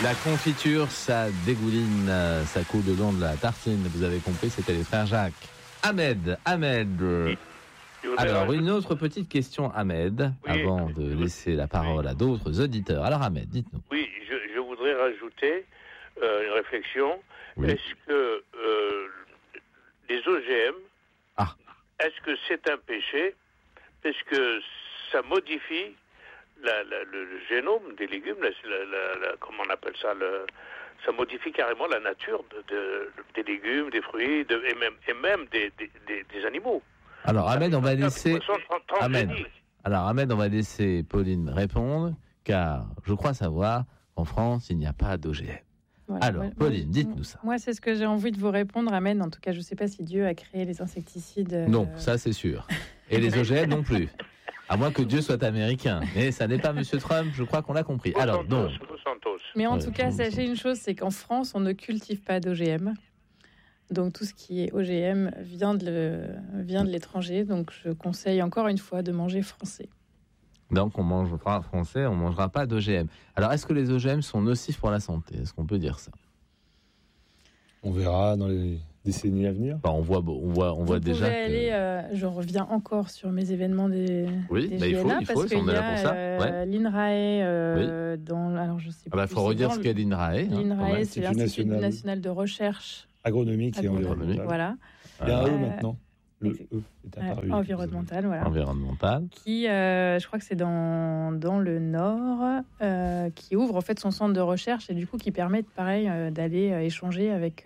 La confiture, ça dégouline, ça coule le long de la tartine. Vous avez compris, c'était les frères Jacques. Ahmed. Alors, une autre petite question, Ahmed, avant de laisser la parole à d'autres auditeurs. Alors, Ahmed, dites-nous. Oui, je voudrais rajouter une réflexion. Oui. Est-ce que les OGM, est-ce que c'est un péché? Est-ce que ça modifie le génome des légumes, comment on appelle ça, ça modifie carrément la nature des légumes, des fruits, et même des animaux. Alors Ahmed, on va laisser Pauline répondre, car je crois savoir qu'en France, il n'y a pas d'OGM. Voilà, alors, Pauline, dites-nous ça. Moi, c'est ce que j'ai envie de vous répondre, Ahmed. En tout cas, je ne sais pas si Dieu a créé les insecticides. Non, ça c'est sûr. Et les OGM non plus. À moins que Dieu soit américain. Mais ça n'est pas Monsieur Trump, je crois qu'on l'a compris. Alors, non. Mais en tout cas, sachez une chose, c'est qu'en France, on ne cultive pas d'OGM. Donc, tout ce qui est OGM vient de l'étranger. Donc, je conseille encore une fois de manger français. Donc, on mangera français, on ne mangera pas d'OGM. Alors, est-ce que les OGM sont nocifs pour la santé? Est-ce qu'on peut dire ça? On verra dans les décennies à venir. On voit déjà que... je reviens encore sur mes événements des GNA, il faut, parce qu'il y a l'INRAE dans... Alors, je sais il faut redire ce qu'est l'INRAE. L'INRAE, c'est l'Institut national de recherche agronomique et environnementale. Voilà. Il y a un E maintenant. Le E est apparu. Environnemental, voilà. Environnemental. Qui, je crois que c'est dans le Nord, qui ouvre en fait son centre de recherche et du coup qui permet, pareil, d'aller échanger avec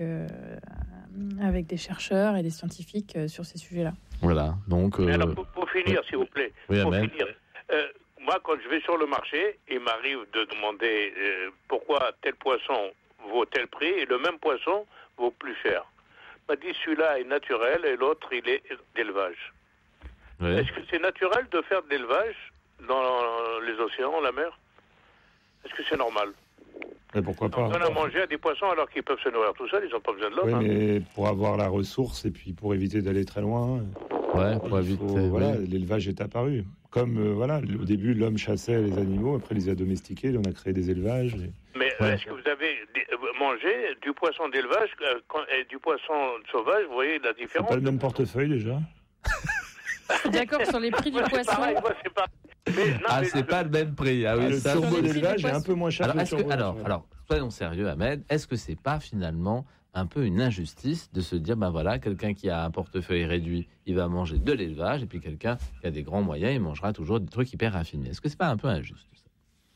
des chercheurs et des scientifiques sur ces sujets-là. Voilà. Donc. Alors, pour finir, s'il vous plaît. Oui, pour finir. Moi, quand je vais sur le marché, il m'arrive de demander pourquoi tel poisson vaut tel prix et le même poisson vaut plus cher. On m'a dit celui-là est naturel et l'autre il est d'élevage. Oui. Est-ce que c'est naturel de faire de l'élevage dans les océans, la mer? Est-ce que c'est normal? Mais pourquoi pas? On donne à manger à des poissons alors qu'ils peuvent se nourrir tout seuls, ils n'ont pas besoin de l'homme. Oui, mais pour avoir la ressource et puis pour éviter d'aller très loin. Pour éviter. L'élevage est apparu. Comme au début, l'homme chassait les animaux, après il les a domestiqués, on a créé des élevages. Mais est-ce que vous avez mangé du poisson d'élevage et du poisson sauvage? Vous voyez la différence? C'est pas le même portefeuille déjà. D'accord sur les prix du poisson. C'est pas le même prix. Le turbo d'élevage est un peu moins cher. Alors, soyons sérieux, Ahmed. Est-ce que c'est pas finalement un peu une injustice de se dire, quelqu'un qui a un portefeuille réduit, il va manger de l'élevage, et puis quelqu'un qui a des grands moyens, il mangera toujours des trucs hyper raffinés. Est-ce que c'est pas un peu injuste, ça?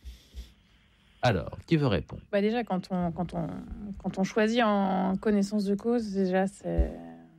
Alors, qui veut répondre? Déjà, quand on choisit en connaissance de cause, déjà, c'est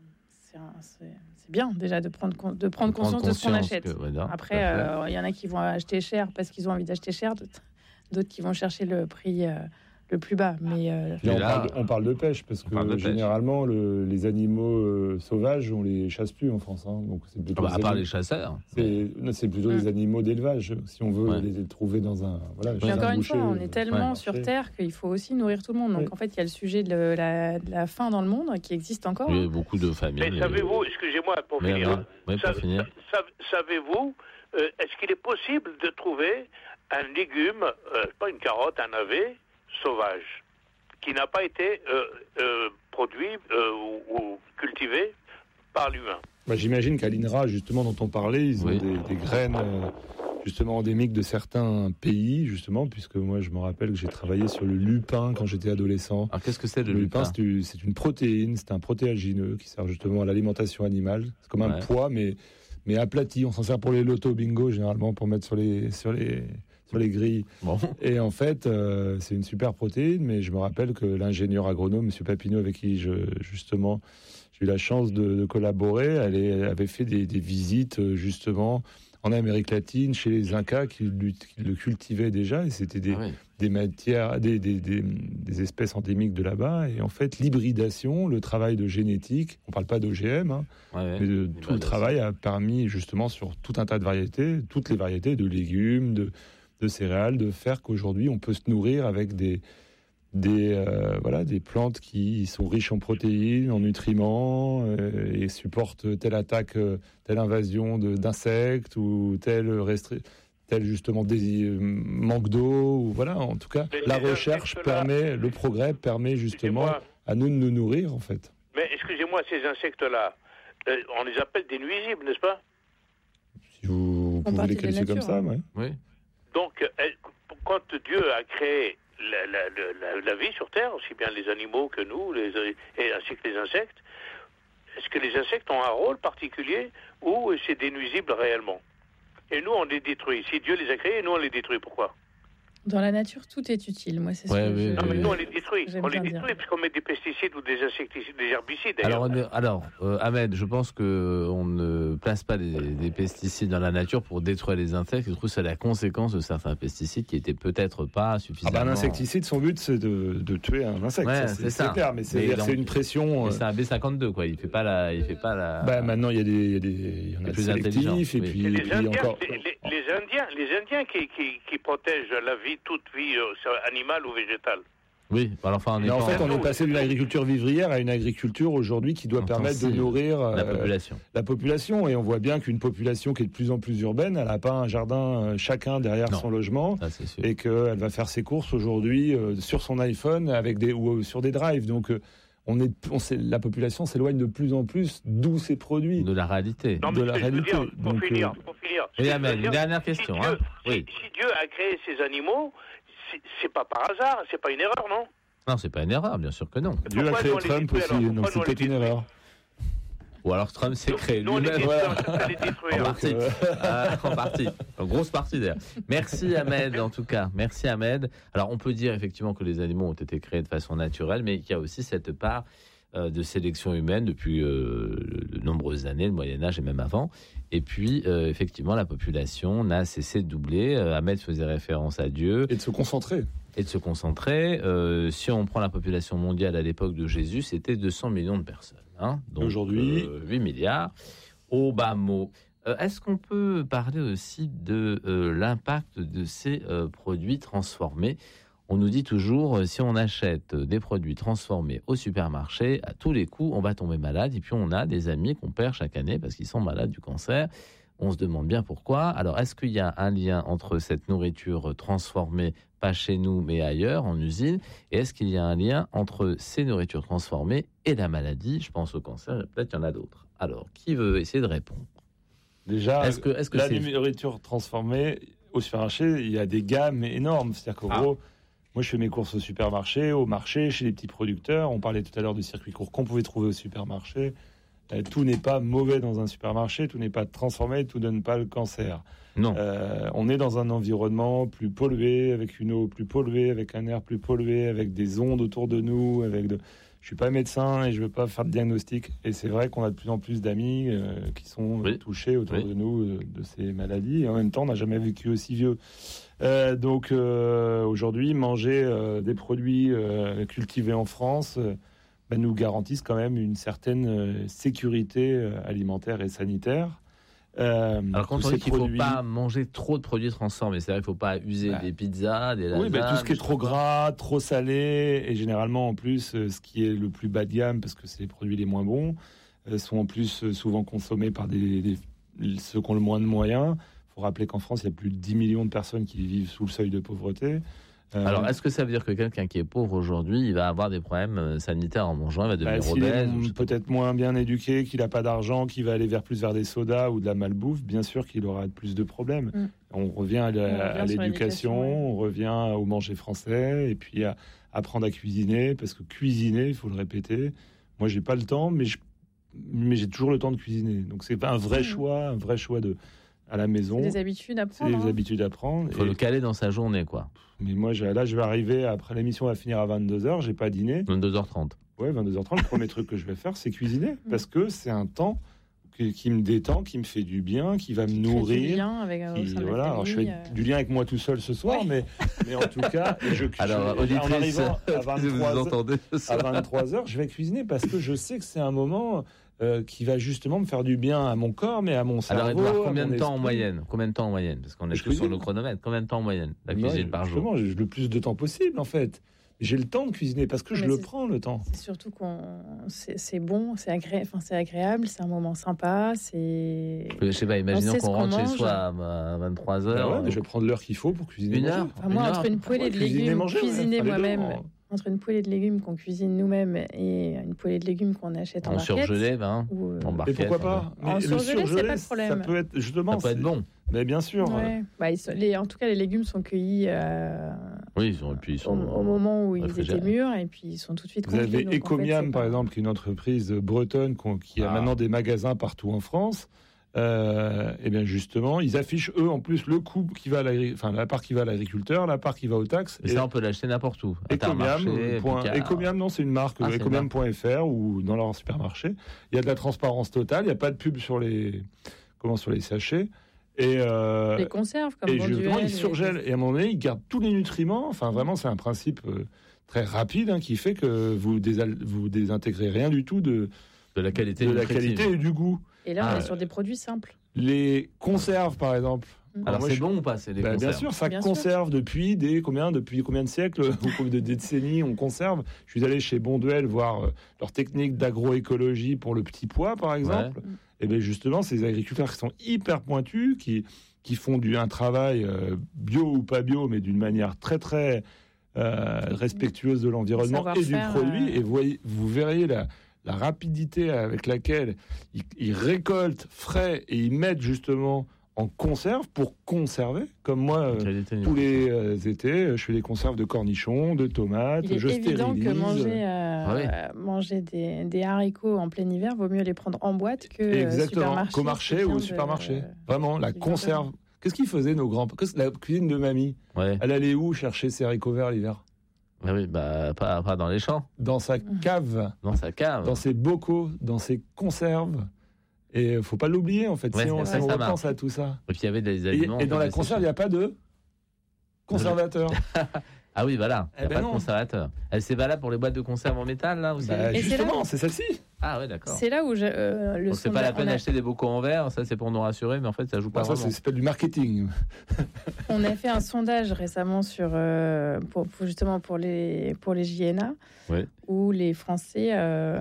bien déjà de prendre conscience de ce qu'on achète. Après, il y en a qui vont acheter cher parce qu'ils ont envie d'acheter cher, d'autres qui vont chercher le prix le plus bas. Mais on parle de pêche parce que généralement les animaux sauvages on les chasse plus en France. Donc c'est plutôt à part les chasseurs. C'est plutôt des animaux d'élevage si on veut les trouver dans un Et encore une fois, on est tellement sur Terre qu'il faut aussi nourrir tout le monde. Donc en fait, il y a le sujet de la faim dans le monde qui existe encore. Il y a beaucoup de familles. Mais savez-vous, excusez-moi pour finir. Savez-vous, est-ce qu'il est possible de trouver un légume, pas une carotte, un navet sauvage, qui n'a pas été produit ou cultivé par l'humain? J'imagine qu'à l'INRA, justement, dont on parlait, ils ont des graines justement endémiques de certains pays, justement, puisque moi, je me rappelle que j'ai travaillé sur le lupin quand j'étais adolescent. Alors, qu'est-ce que c'est le lupin? C'est une protéine, c'est un protéagineux qui sert justement à l'alimentation animale. C'est comme un pois, mais aplati. On s'en sert pour les lotos bingo, généralement, pour mettre sur les grilles. Bon. Et en fait, c'est une super protéine, mais je me rappelle que l'ingénieur agronome, M. Papineau, avec qui j'ai eu la chance de collaborer, elle avait fait des visites, justement, en Amérique latine, chez les Incas, qui le cultivaient déjà, et c'était des matières, des espèces endémiques de là-bas, et en fait, l'hybridation, le travail de génétique, on parle pas d'OGM, mais tout le travail a permis, justement, sur tout un tas de variétés, toutes les variétés de légumes, de céréales, de faire qu'aujourd'hui on peut se nourrir avec des plantes qui sont riches en protéines, en nutriments et supportent telle attaque, telle invasion d'insectes ou telle tel justement manque d'eau, ou voilà, en tout cas, la recherche permet, le progrès permet justement à nous de nous nourrir, en fait. Mais excusez-moi, ces insectes-là, on les appelle des nuisibles, n'est-ce pas? Si vous pouvez les qualifier comme ça, ouais. Oui. Donc, quand Dieu a créé la vie sur Terre, aussi bien les animaux que nous, ainsi que les insectes, est-ce que les insectes ont un rôle particulier ou c'est des nuisibles réellement? Et nous, on les détruit. Si Dieu les a créés, nous, on les détruit. Pourquoi? Dans la nature, tout est utile. Moi, c'est Non, mais nous, on les détruit. On les détruit puisqu'on met des pesticides ou des insecticides, des herbicides. Alors, Ahmed, je pense qu'on ne place pas des pesticides dans la nature pour détruire les insectes. Je trouve que c'est la conséquence de certains pesticides qui n'étaient peut-être pas suffisamment... un insecticide, son but, c'est de tuer un insecte. Ouais, c'est clair, mais c'est une pression... C'est un B52, quoi. Il fait pas la... maintenant, il y en a des sélectifs, et puis encore... Les Indiens qui protègent la vie, toute vie animale ou végétale. Oui, alors on est passé d'une agriculture vivrière à une agriculture aujourd'hui qui doit permettre de nourrir la population. Et on voit bien qu'une population qui est de plus en plus urbaine, elle n'a pas un jardin chacun derrière son logement, et qu'elle va faire ses courses aujourd'hui sur son iPhone ou sur des drives. Donc la population s'éloigne de plus en plus d'où ces produits. De la réalité. Non, mais pour finir. Oui, Ahmed, une dernière question. Si Dieu a créé ces animaux, c'est pas par hasard, c'est pas une erreur, non? Non, c'est pas une erreur, bien sûr que non. Dieu a créé Trump aussi, donc c'est peut-être une erreur. Ou alors Trump s'est créé lui-même. En partie. En grosse partie d'ailleurs. Merci Ahmed, en tout cas. Merci Ahmed. Alors on peut dire effectivement que les animaux ont été créés de façon naturelle, mais qu'il y a aussi cette part de sélection humaine depuis de nombreuses années, le Moyen-Âge et même avant. Et puis, effectivement, la population n'a cessé de doubler. Ahmed faisait référence à Dieu. Et de se concentrer. Si on prend la population mondiale à l'époque de Jésus, c'était 200 millions de personnes. Donc, aujourd'hui, 8 milliards, au bas mot. Est-ce qu'on peut parler aussi de l'impact de ces produits transformés? On nous dit toujours, si on achète des produits transformés au supermarché, à tous les coups, on va tomber malade. Et puis, on a des amis qu'on perd chaque année parce qu'ils sont malades du cancer. On se demande bien pourquoi. Alors, est-ce qu'il y a un lien entre cette nourriture transformée, pas chez nous, mais ailleurs, en usine? Et est-ce qu'il y a un lien entre ces nourritures transformées et la maladie? Je pense au cancer, peut-être qu'il y en a d'autres. Alors, qui veut essayer de répondre? Déjà, la nourriture transformée, au supermarché, il y a des gammes énormes. C'est-à-dire qu'en gros... Moi, je fais mes courses au supermarché, au marché, chez les petits producteurs. On parlait tout à l'heure du circuit court qu'on pouvait trouver au supermarché. Tout n'est pas mauvais dans un supermarché, tout n'est pas transformé, tout ne donne pas le cancer. Non. On est dans un environnement plus pollué, avec une eau plus polluée, avec un air plus pollué, avec des ondes autour de nous. Je suis pas médecin et je veux pas faire de diagnostic. Et c'est vrai qu'on a de plus en plus d'amis qui sont touchés autour de nous de ces maladies. Et en même temps, on n'a jamais vécu aussi vieux. Donc aujourd'hui, manger des produits cultivés en France nous garantissent quand même une certaine sécurité alimentaire et sanitaire. Alors quand on dit qu'il ne faut pas manger trop de produits transformés, c'est-à-dire qu'il ne faut pas user des pizzas, des lasagnes... Oui, tout ce qui est trop gras, trop salé, et généralement en plus ce qui est le plus bas de gamme, parce que c'est les produits les moins bons, sont en plus souvent consommés par ceux qui ont le moins de moyens. Il faut rappeler qu'en France, il y a plus de 10 millions de personnes qui vivent sous le seuil de pauvreté. Alors, est-ce que ça veut dire que quelqu'un qui est pauvre aujourd'hui, il va avoir des problèmes sanitaires en mangeant, il va devenir obèse? S'il est peut-être moins bien éduqué, qu'il n'a pas d'argent, qu'il va aller plus vers des sodas ou de la malbouffe, bien sûr qu'il aura plus de problèmes. On revient à l'éducation, on revient au manger français, et puis à apprendre à cuisiner, parce que cuisiner, il faut le répéter. Moi, j'ai pas le temps, mais j'ai toujours le temps de cuisiner. Donc, c'est un vrai choix à la maison. C'est des habitudes à prendre. Il faut le caler dans sa journée, quoi. Mais moi, je vais arriver, après l'émission va finir à 22h, j'ai pas dîné. 22h30. Ouais, 22h30, le premier truc que je vais faire, c'est cuisiner. Parce que c'est un temps qui me détend, qui me fait du bien, qui va me nourrir. Du lien avec, alors je fais du lien avec moi tout seul ce soir, mais en tout cas, en arrivant à 23h, je vais cuisiner parce que je sais que c'est un moment... qui va justement me faire du bien à mon corps, mais à mon cerveau. Alors, Edouard, combien de temps en moyenne? Parce qu'on est tous sur nos chronomètres. Combien de temps en moyenne, la cuisine par jour? Justement, j'ai le plus de temps possible, en fait. J'ai le temps de cuisiner parce que je le prends le temps. C'est surtout c'est bon, c'est agréable, c'est un moment sympa. Je sais pas, imaginons qu'on rentre chez soi à 23h. Mais je vais prendre l'heure qu'il faut pour cuisiner. Une heure. Moi, entre une poêlée de légumes cuisinés moi-même, entre une poêlée de légumes qu'on cuisine nous-mêmes et une poêlée de légumes qu'on achète en barquette. Surgelé, en barquette. Et pourquoi pas? En surgelé, c'est pas le problème. Ça peut être justement. Ça peut être bon. Mais bien sûr. Ouais. En tout cas, les légumes sont cueillis au moment où ils étaient mûrs et puis ils sont tout de suite congelés. Vous avez Ecomiam, par exemple, qui est une entreprise bretonne qui a maintenant des magasins partout en France. Et bien justement, ils affichent eux en plus le coût qui va la part qui va à l'agriculteur, la part qui va aux taxes. Et ça, on peut l'acheter n'importe où. Ecomiam, non, c'est une marque, ecomiam.fr ou dans leur supermarché. Il y a de la transparence totale, il n'y a pas de pub sur les sachets. Et les conserves comme ils surgèlent et à un moment donné ils gardent tous les nutriments. Enfin vraiment c'est un principe très rapide qui fait que vous désintégrez rien du tout de la qualité et du goût. Et là on est sur des produits simples. Les conserves par exemple. Alors c'est bon ou pas, c'est les conserves? Bien sûr, ça conserve depuis combien de siècles ou de décennies on conserve. Je suis allé chez Bonduelle voir leur technique d'agroécologie pour le petit pois par exemple. Ouais. Et bien justement, ces agriculteurs qui sont hyper pointus, qui font un travail bio ou pas bio, mais d'une manière très très respectueuse de l'environnement et du produit. Et vous verriez la rapidité avec laquelle ils récoltent frais et ils mettent justement en conserve pour conserver. Comme moi, tous les étés, je fais des conserves de cornichons, de tomates, je stérilise. Il est évident que manger des haricots en plein hiver, vaut mieux les prendre en boîte qu'au marché ou au supermarché. Vraiment, la conserve. Qu'est-ce qu'ils faisaient nos grands-parents? La cuisine de mamie, elle allait où chercher ses haricots verts l'hiver? Pas dans les champs. Dans sa cave. Dans ses bocaux, dans ses conserves. Et il ne faut pas l'oublier, en fait, si on repense à tout ça. Et puis il y avait des aliments. Et dans la conserve, il n'y a pas de conservateur. Ah oui, voilà, il n'y a pas de conservateur. C'est valable pour les boîtes de conserve en métal, là aussi. Justement, c'est celle-ci. Ah oui, d'accord. C'est là où donc c'est pas la peine d'acheter des bocaux en verre, ça c'est pour nous rassurer, mais en fait ça joue pas vraiment. Ça c'est pas du marketing. On a fait un sondage récemment pour les JNA, où les Français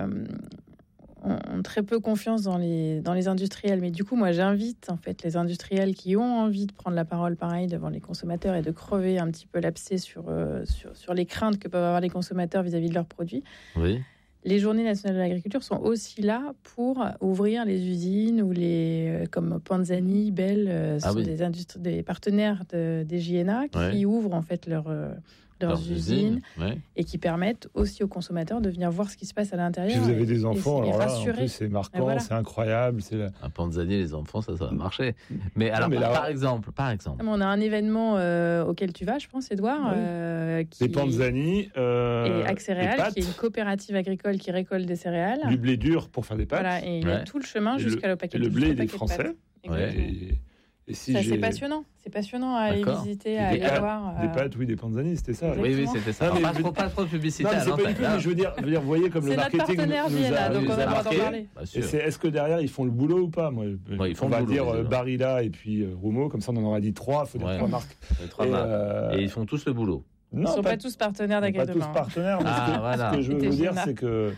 ont très peu confiance dans les industriels. Mais du coup, moi, j'invite en fait les industriels qui ont envie de prendre la parole pareil devant les consommateurs et de crever un petit peu l'abcès sur les craintes que peuvent avoir les consommateurs vis-à-vis de leurs produits. Oui. Les journées nationales de l'agriculture sont aussi là pour ouvrir les usines ou comme Panzani, Bell, sont des partenaires des JNA qui ouvrent en fait leurs usines et qui permettent aussi aux consommateurs de venir voir ce qui se passe à l'intérieur. Puis vous avez des enfants, alors là, en plus, c'est marquant, c'est incroyable. Un Panzani, les enfants, ça va marcher. Mais alors, par exemple. On a un événement auquel tu vas, je pense, Édouard. Les Panzani et Accéréales, qui est une coopérative agricole qui récolte des céréales. Du blé dur pour faire des pâtes. Voilà, et il y a tout le chemin jusqu'à le paquet. Et le blé, il est français. C'est passionnant. C'est passionnant à aller visiter, à aller voir. Des pâtes, des Panzani, c'était ça. Oui, c'était ça. Pas trop de publicité. Non, c'est pas du tout, mais je veux dire, vous voyez comme le marketing. C'est notre partenaire donc on va en parler. Est-ce que derrière, ils font le boulot ou pas? On va dire Barilla et puis Roumeau, comme ça on en aura dit 3, il faut dire 3 marques. Et ils font tous le boulot. Ils ne sont pas tous partenaires d'agrément. Pas tous partenaires, mais ce que je veux vous dire, c'est que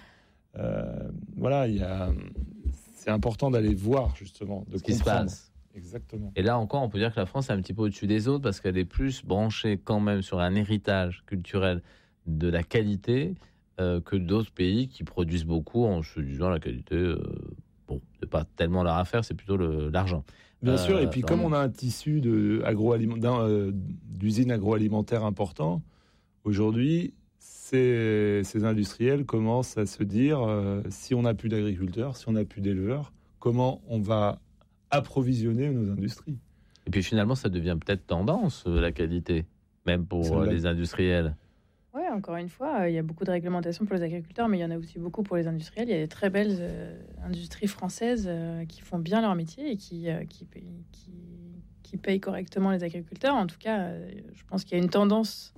c'est important d'aller voir justement ce qui se passe. Exactement. Et là encore, on peut dire que la France est un petit peu au-dessus des autres parce qu'elle est plus branchée quand même sur un héritage culturel de la qualité que d'autres pays qui produisent beaucoup en se disant la qualité, c'est pas tellement leur affaire, c'est plutôt l'argent. Bien sûr, et puis comme on a un tissu d'usines agroalimentaires important, aujourd'hui, ces industriels commencent à se dire, si on n'a plus d'agriculteurs, si on n'a plus d'éleveurs, comment on va approvisionner nos industries. Et puis finalement, ça devient peut-être tendance, la qualité, même pour les industriels. Oui, encore une fois, il y a beaucoup de réglementations pour les agriculteurs, mais il y en a aussi beaucoup pour les industriels. Il y a des très belles industries françaises qui font bien leur métier et qui payent correctement les agriculteurs. En tout cas, je pense qu'il y a une tendance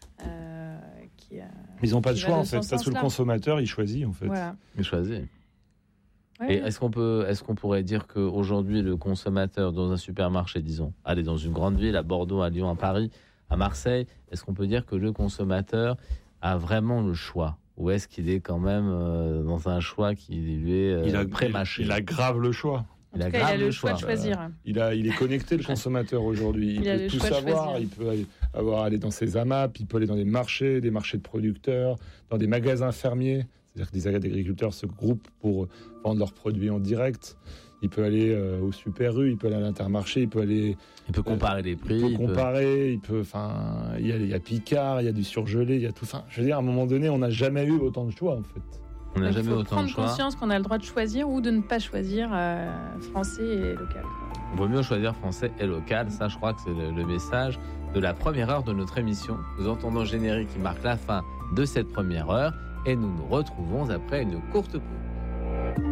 ils n'ont pas de choix, en fait. Parce que le consommateur, il choisit, en fait. Voilà. Il choisit. Et est-ce qu'on pourrait dire qu'aujourd'hui, le consommateur dans un supermarché, disons, allez, dans une grande ville, à Bordeaux, à Lyon, à Paris, à Marseille, est-ce qu'on peut dire que le consommateur a vraiment le choix? Ou est-ce qu'il est quand même dans un choix qui lui est prémâché? Il a grave le choix. Il a le choix de choisir. Il est connecté, le consommateur, aujourd'hui. Il peut tout savoir. Il peut aller dans ses AMAP, il peut aller dans des marchés de producteurs, dans des magasins fermiers. C'est-à-dire que des agriculteurs se groupent pour vendre leurs produits en direct. Il peut aller au Super U, il peut aller à l'Intermarché, il peut comparer les prix. Il y a Picard, il y a du surgelé, il y a tout. Je veux dire, à un moment donné, on n'a jamais eu autant de choix, en fait. On n'a jamais autant de choix. Prendre conscience qu'on a le droit de choisir ou de ne pas choisir français et local. Il vaut mieux choisir français et local. Ça, je crois que c'est le message de la première heure de notre émission. Nous entendons le générique qui marque la fin de cette première heure et nous nous retrouvons après une courte pause.